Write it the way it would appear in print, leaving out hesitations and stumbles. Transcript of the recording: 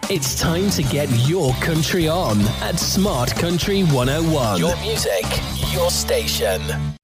It's time to get your country on at Smart Country 101. Your music, your station.